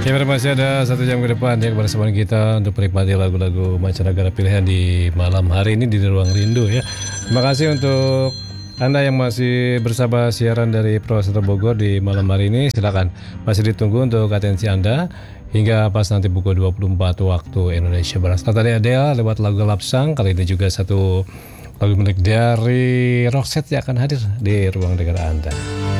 Ya, masih ada 1 jam ke depan ya kebersamaan kita untuk menikmati lagu-lagu mancanegara pilihan di malam hari ini di Ruang Rindu ya. Terima kasih untuk Anda yang masih bersama siaran dari Profesor Bogor di malam hari ini. Silakan masih ditunggu untuk atensi Anda hingga pas nanti pukul 24 waktu Indonesia Barat. Tadi Adele lewat lagu Lapsang, kali ini juga satu lagu milik dari Roxette yang akan hadir di ruang dengar Anda.